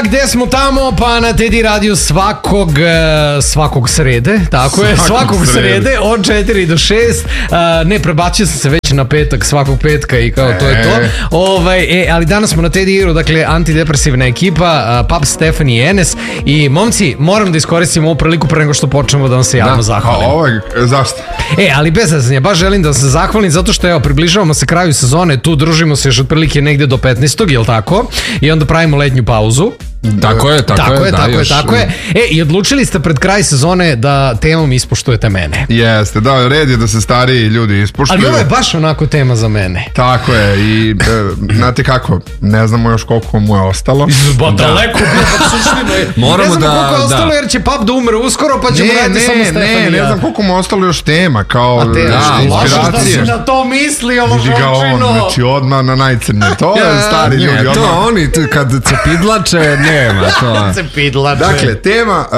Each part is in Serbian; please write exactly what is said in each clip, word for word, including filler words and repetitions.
A gde smo tamo? Pa na Teddy Radio svakog svakog srede, tako je, svakog, svakog srede. srede od četiri do šest. Ne, prebacio sam se već na petak, svakog petka i kao to je to. Ovaj, e, ali danas smo na Teddy Radio, dakle antidepresivna ekipa, Pap, Stefani i Enes. I momci, moram da iskoristim ovu priliku pre nego što počnemo da vam se javno da, zahvalim. A ovaj, zašto? E, ali bez zezanja, baš želim da se zahvalim zato što evo, približavamo se kraju sezone, tu družimo se još otprilike negde do petnaestog, jel tako? I onda pravimo letnju pauzu. Tako je, tako, tako je, je, da, tako još... je, tako je. E, i odlučili ste pred kraj sezone da temom ispoštujete mene. Jeste, da, red je da se stariji ljudi ispoštuju. Ali ovo je baš onako tema za mene. Tako je, i e, znate kako, ne znamo još koliko mu je ostalo. Ba, daleko, moramo ne znamo da, koliko je ostalo da. jer će Pap da umre uskoro, pa ćemo ne, raditi ne, samo Stefani. Ne, ne znam koliko mu je ostalo još tema, kao A te, da, inspiracije. Da si na to mislio, ložočino. Znači, odmah na najcrnije. To je stari ne, ljudi. To odmah... oni, kad cepidlače, nema to. Cepidlače. Dakle, tema uh,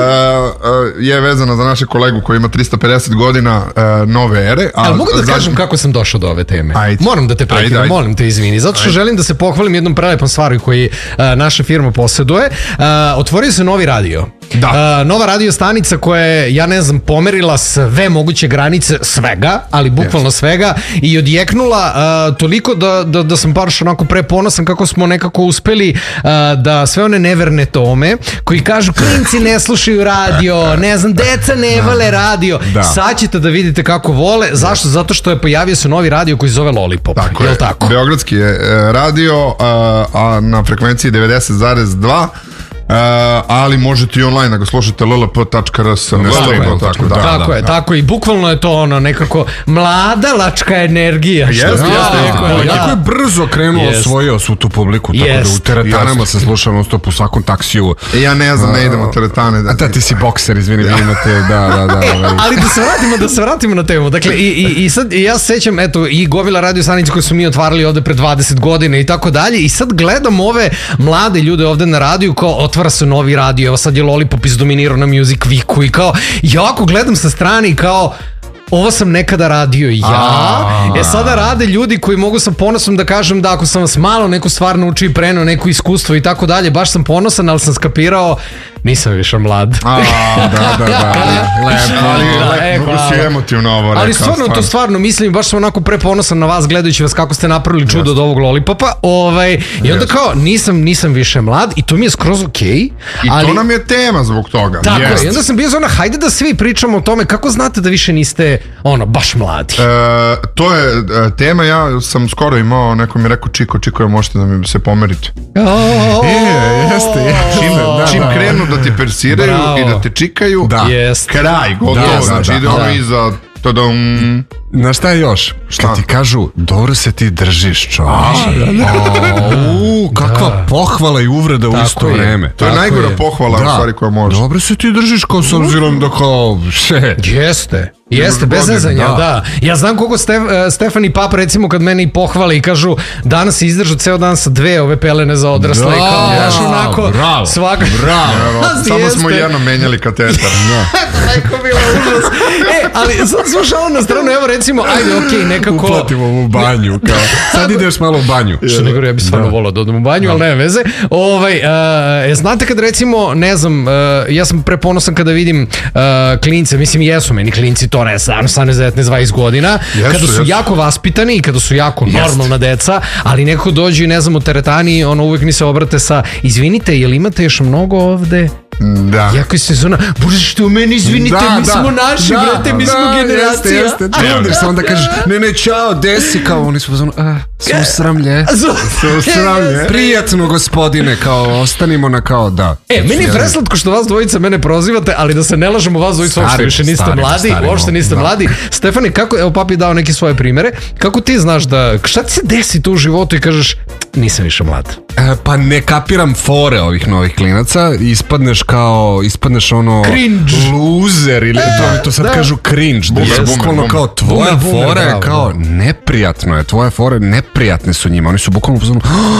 uh, je vezana za naše kolegu koji ima trista pedeset godina uh, nove ere. A, ali mogu da za... kažem kako sam došao do ove teme? Ajde. Moram da te prekidam, ajde, ajde. molim te izvini. Zato što ajde. želim da se pohvalim jednom prelepom stvari koji uh, naša firma posjeduje. Uh, otvorio se novi radio. Da. Uh, nova radio stanica koja je, ja ne znam, pomerila sve moguće granice svega, ali bukvalno yes. svega i odjeknula uh, toliko da, da, da sam baš onako preponosan kako smo nekako uspeli uh, da sve one neverne tome koji kažu klinci ne slušaju radio, ne znam, deca ne vole radio. Da. Sad ćete da vidite kako vole. Zašto? Zato što je pojavio se novi radio koji zove Lollipop. Tako je. je. Tako? Beogradski je radio, a, a na frekvenciji devedeset zarez dva. Uh, ali možete i online da ga slušate l l p tačka r s. Tako, da, tako da, je, da. tako i bukvalno je to ono nekako mladalačka energija. Jeste, jeste. Jako je brzo krenuo, yes. osvojio svu tu publiku, tako yes. da u teretanama yes. se slušamo stop u svakom taksiju. Ja ne znam, ne idemo u teretane. Da, a da, ti si bokser, izvini, vi imate, da, da, da. E, ali da se vratimo, da se vratimo na temu. Dakle, i, i, i sad, ja se sećam, eto, i gomila radio stanice koje su mi otvarali ovde pre dvadeset godina i tako dalje, i sad gledam ove mlade ljude ovde na radiju kao otvara se novi radio, evo sad je Lollipop izdominirao na Music Weeku i kao, jako gledam sa strane i kao, ovo sam nekada radio ja. A, e sada rade ljudi koji mogu sa ponosom da kažem da ako sam vas malo neku stvar naučio i preneo neko iskustvo i tako dalje, baš sam ponosan, ali sam skapirao nisam više mlad. A, da, da, da. Lepo, ali da, e, mogu si emotivno ovo rekao. Ali stvarno, stvarno, to stvarno mislim, baš sam onako preponosan na vas gledajući vas kako ste napravili čudo od ovog Lollipopa. Ovaj, I onda kao, nisam, nisam više mlad i to mi je skroz okej. Okay, I ali, to nam je tema zbog toga. Tako je, i onda sam bio zona, hajde da svi pričamo o tome kako znate da više niste, ono, baš mladi. E, to je e, tema, ja sam skoro imao, neko mi je rekao, Čiko, Čiko, možete da mi se pomerite. Oh, e, jeste, jeste. Čim, da, čim da, krenu da ti persiraju bravo. I da te čikaju, da. kraj, gotovo, da, znači da, idemo da. iza tadam. Znaš šta je još? Što ti kažu, dobro se ti držiš, čovječe. Da, da. O, kakva da. pohvala i uvreda u isto je. vreme. To je Tako najgora je. pohvala da. u stvari koja može. Dobro se ti držiš kao s obzirom da kao še. Jeste. Jeste, bez zezanja, da. da. Ja znam koliko Stef, Stefan i Pap recimo kad mene i pohvale i kažu danas si izdržao ceo dan sa dve ove pelene za odrasle. Da, kao, baš onako, bravo, svaka... bravo. Samo smo jednom menjali katetar. Majko bilo užas. E, ali sad slušao na stranu, evo recimo, ajde, okej, okay, nekako... Uplatimo u banju, kao, sad ideš malo u banju. Što ne govorim, ja bi stvarno volao da odem u banju, ali nema veze. Ovaj, uh, znate kad recimo, ne znam, uh, ja sam preponosan kada vidim uh, klince, mislim jesu meni klinci, to ne znam, stvarno devetnaest dvadeset godina, jesu, kada su jesu. jako vaspitani i kada su jako Jest. normalna deca, ali nekako dođu i ne znam u teretani, ono uvijek mi se obrate sa, izvinite, jel imate još mnogo ovde? Da. Jako je sezona, bože što u meni, izvinite, da, mi da, smo naši, da, brate, mi da, smo generacija. Jeste, jeste. Trendiš se, onda kažeš, ne, ne, čao, desi, kao, oni su pozvano, a, susramlje. Susramlje. Prijatno, gospodine, kao, ostanimo na kao, da. E, meni je preslatko što vas dvojica mene prozivate, ali da se ne lažemo, vas dvojica uopšte više niste starimo, mladi, starimo, uopšte niste da. mladi. Stefane, kako, evo papi dao neke svoje primere, kako ti znaš da, šta ti se desi tu u životu i kažeš, nisam više mlad? E, pa ne kapiram fore ovih novih klinaca, ispadneš kao, ispadneš ono... Cringe. Loser, ili e, to, to sad da. kažu cringe, da je bukvalno kao tvoja fora je kao neprijatno je, tvoje fore neprijatne su njima, oni su bukvalno pozvano,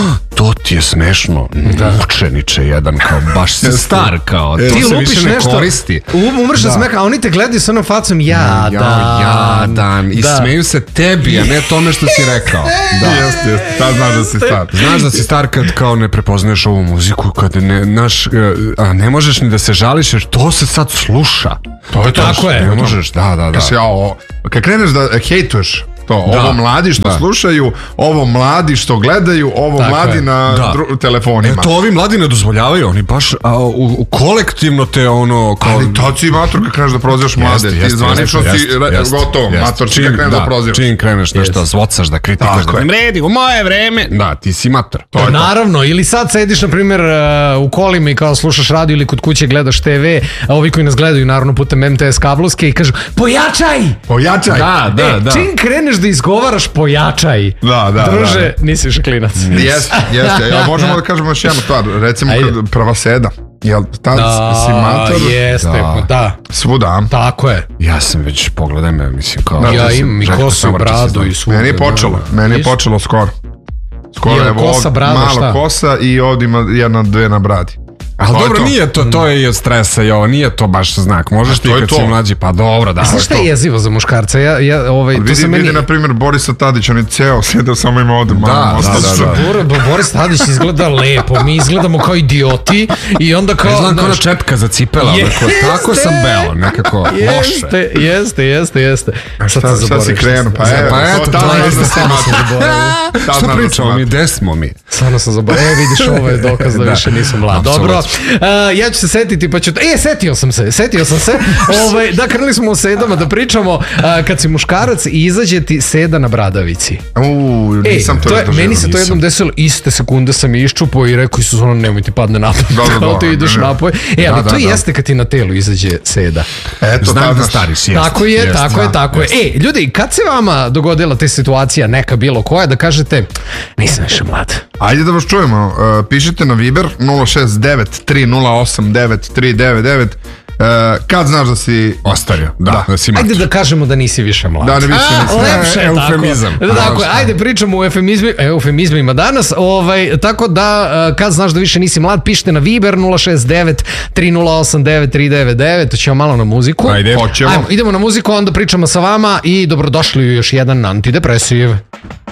to ti je smešno, mučeniče jedan, kao baš si star, kao, to ti se više ne nešto, koristi. Umreš da smeha, a oni te gledaju sa onom facom, ja, ja, da, ja, dan, i da. smeju se tebi, a ne tome što si rekao. Da, jeste, jeste, sad znaš da si star. Znaš da si star kad kad kao ne prepoznaješ ovu muziku, kad ne, naš, a ne možeš ni da se žališ, jer to se sad sluša. To je to. Tako je. Ne možeš, da, da, da. Kaš, ja, o, kad kreneš da hejtuješ to, da, ovo mladi što da. slušaju, ovo mladi što gledaju, ovo tako mladi je. na da. dru, telefonima. E, to ovi mladi ne dozvoljavaju, oni baš a, u, u kolektivno te ono... Kao... Ali to si mator kad kreneš da prozivaš mlade, jeste, ti jeste, zvanično jeste, si jeste, jeste, gotovo, jeste. mator si kad kreneš da, da prozivaš. Čim kreneš nešto da zvocaš, da kritikaš, da ne mredi, u moje vreme, da, ti si mator. To naravno, to. Ili sad sediš, na primjer, u kolima i kao slušaš radio ili kod kuće gledaš te ve, a ovi koji nas gledaju, naravno, putem em te es kablovske i kažu, pojačaj! Pojačaj! Da, da, da. Čim kreneš da izgovaraš pojačaj. Da, da, druže, da. nisi više klinac. Jeste, jeste. Ja, možemo da kažemo još jednu stvar. Recimo, kad prva seda. Jel, tad da, si mator? Jeste, da. da. Svuda. Tako je. Ja sam već, pogledaj me, mislim, kao... Da, ja imam i kosu, bradu i svuda. Meni je počelo, meni je počelo skoro. Skoro, evo, kosa, brada, malo šta? kosa i ovdje ima jedna, dve na bradi. Ali dobro, to. nije to, to je i od stresa i ovo, nije to baš znak. Možeš ti kad to. si mlađi, pa dobro, da. Znaš šta je jezivo za muškarca? Ja, ja, ovaj, vidi, to se meni... vidi, na primjer, Borisa Tadić, on je ceo, sedeo samo ima ovdje. Da, da, da, da. Boris Tadić izgleda lepo, mi izgledamo kao idioti i onda kao... Izgledam kao na čepka za cipela, jeste, tako sam beo, nekako jeste, loše. Jeste, jeste, jeste. A šta, šta si krenu? Pa evo, pa eto, to je jeste, stvarno sam zaboravio. Šta pričamo mi, gde smo mi? Stvarno sam zaboravio. E, vidiš, ovo je dokaz da više nisam mlad. Dobro, ja ću se setiti pa ću... E, setio sam se, setio sam se. Ove, da, krenuli smo o sedama da pričamo. A, kad si muškarac i izađe ti seda na bradavici. Uuu, nisam e, to je, meni se to jednom desilo, iste sekunde sam iščupao i rekao su ono, nemoj ti padne napoj. Kao ti ideš napoj. E, ali da, to da, jeste da. kad ti na telu izađe seda. Eto, znam da stariš, jest. Tako je, jest, tako jest, je, tako jest. je. E, ljudi, kad se vama dogodila te situacija, neka bilo koja, da kažete, nisam više mlad. Ajde da vas čujemo. Uh, pišite na Viber nula šest devet tri nula osam devet tri devet devet. Uh, kad znaš da si ostario, da, da. da si mator. Ajde da kažemo da nisi više mlad. Da, ne više nisi. Lepše je eufemizam. Tako, tako ajde pričamo o eufemizmi, eufemizmima danas. Ovaj, tako da, uh, kad znaš da više nisi mlad, pišite na Viber nula šest devet tri nula osam devet tri devet devet. Ćemo malo na muziku. Ajde, hoćemo. Ajmo, idemo na muziku, onda pričamo sa vama i dobrodošli u još jedan antidepresiv.